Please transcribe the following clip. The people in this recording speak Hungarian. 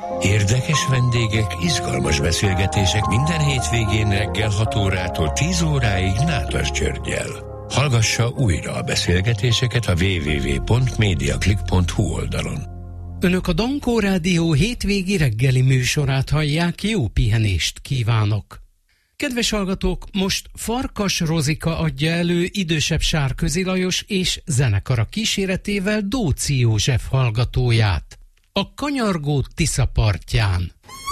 Érdekes vendégek, izgalmas beszélgetések minden hétvégén reggel 6 órától 10 óráig Nádas Györggyel. Hallgassa újra a beszélgetéseket a www.mediaclick.hu oldalon. Önök a Dankó Rádió hétvégi reggeli műsorát hallják, jó pihenést kívánok! Kedves hallgatók, most Farkas Rozika adja elő idősebb Sárközi Lajos és zenekara kíséretével Dóczy József hallgatóját. A kanyargó Tisza partján.